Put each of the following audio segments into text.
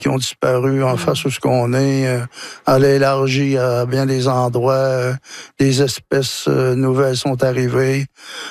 qui ont disparu en face où ce qu'on est. Elle a élargi à bien des endroits. Des espèces nouvelles sont arrivées.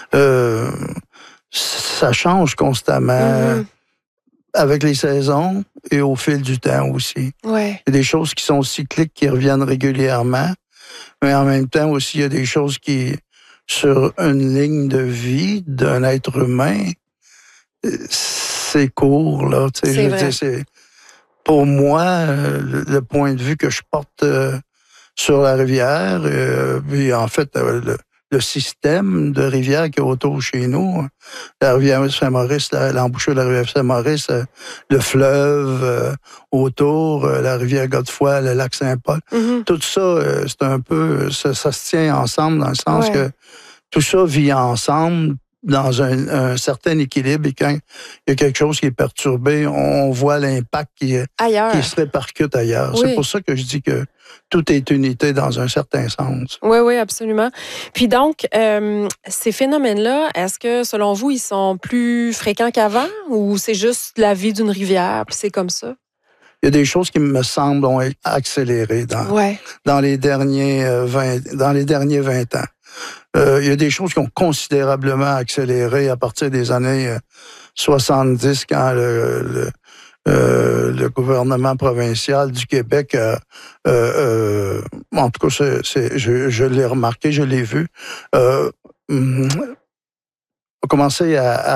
Ça change constamment avec les saisons et au fil du temps aussi. Ouais. Il y a des choses qui sont cycliques, qui reviennent régulièrement, mais en même temps aussi, il y a des choses qui, sur une ligne de vie d'un être humain, c'est court, là. Tu sais, je veux dire, c'est, pour moi, le point de vue que je porte sur la rivière, puis en fait, le système de rivière qui est autour chez nous, la rivière Saint-Maurice, l'embouchure de la rivière Saint-Maurice, le fleuve autour, la rivière Godefroy, le lac Saint-Paul, tout ça, c'est un peu, ça se tient ensemble dans le sens que tout ça vit ensemble dans un certain équilibre, et quand il y a quelque chose qui est perturbé, on voit l'impact qui se répercute ailleurs. Oui. C'est pour ça que je dis que tout est unité dans un certain sens. Oui, oui, absolument. Puis donc, ces phénomènes-là, est-ce que, selon vous, ils sont plus fréquents qu'avant ou c'est juste la vie d'une rivière, puis c'est comme ça? Il y a des choses qui me semblent ont accéléré dans les derniers 20 ans. Il y a des choses qui ont considérablement accéléré à partir des années 70, quand le gouvernement provincial du Québec, en tout cas, je l'ai remarqué, je l'ai vu, a commencé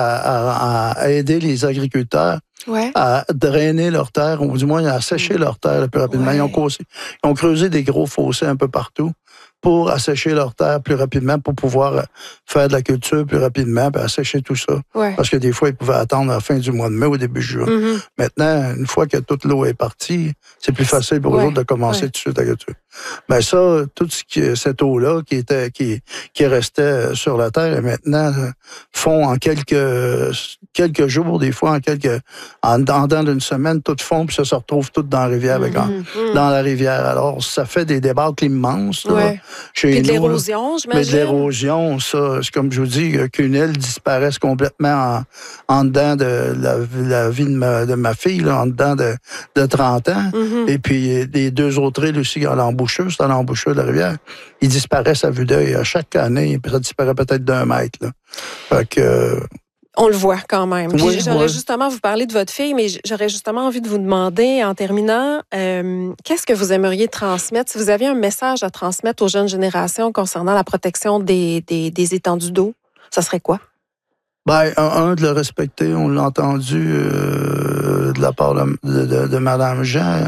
à aider les agriculteurs à drainer leurs terres, ou du moins à assécher leurs terres le plus rapidement. Ils ont creusé des gros fossés un peu partout pour assécher leurs terres plus rapidement, pour pouvoir faire de la culture plus rapidement, puis assécher tout ça. Parce que des fois, ils pouvaient attendre à la fin du mois de mai ou début juin. Maintenant, une fois que toute l'eau est partie, c'est plus facile pour eux autres de commencer tout de suite la culture. Ben ça, cette eau-là qui restait sur la terre, et maintenant, fond en quelques jours, des fois, en dedans d'une semaine, tout fond, puis ça se retrouve tout dans la rivière, dans la rivière. Alors, ça fait des débâcles immenses, là, chez nous. Et de l'érosion, j'imagine. Mais de l'érosion, ça, c'est comme je vous dis, qu'une île disparaisse complètement en dedans de la vie de ma fille, là, en dedans de 30 ans. Et puis, les deux autres îles aussi, à l'embouchure, c'est à l'embouchure de la rivière, ils disparaissent à vue d'œil. À chaque année, ça disparaît peut-être d'1 mètre, là. Fait que... On le voit quand même. Puis j'aurais justement vous parler de votre fille, mais j'aurais justement envie de vous demander, en terminant, qu'est-ce que vous aimeriez transmettre? Si vous aviez un message à transmettre aux jeunes générations concernant la protection des étendues d'eau, ça serait quoi? Ben, de le respecter. On l'a entendu de la part de Mme Jean.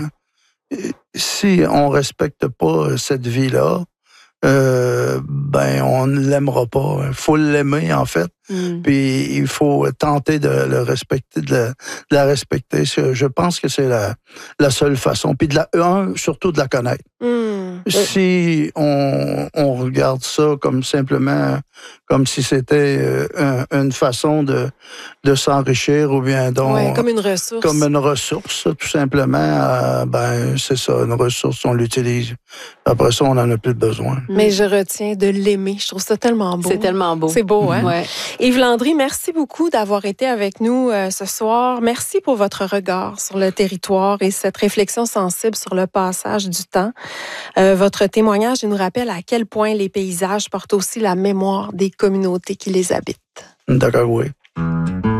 Si on respecte pas cette vie-là, ben, on ne l'aimera pas. Il faut l'aimer, en fait. Puis il faut tenter de le respecter, de la respecter. Je pense que c'est la seule façon. Puis surtout de la connaître. Si on regarde ça comme simplement, comme si c'était une façon de s'enrichir, ou bien donc... comme une ressource. Comme une ressource, tout simplement. Ben, c'est ça, une ressource, on l'utilise. Après ça, on n'en a plus besoin. Mais je retiens de l'aimer. Je trouve ça tellement beau. C'est tellement beau. C'est beau, hein? Ouais. Yves Landry, merci beaucoup d'avoir été avec nous ce soir. Merci pour votre regard sur le territoire et cette réflexion sensible sur le passage du temps. Votre témoignage nous rappelle à quel point les paysages portent aussi la mémoire des communautés qui les habitent. D'accord, oui.